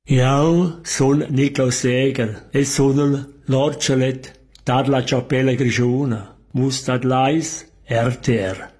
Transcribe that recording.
Jeu sun Niclaus Jäger e sunel l'Orcelet dar la Chapella Grischuna, Mustad Lais, RTR.